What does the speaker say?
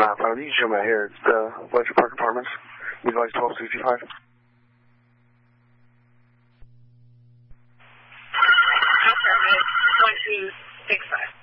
You can show me out here. It's the Ledger Park Apartments. Device 1265. Apartment 1265.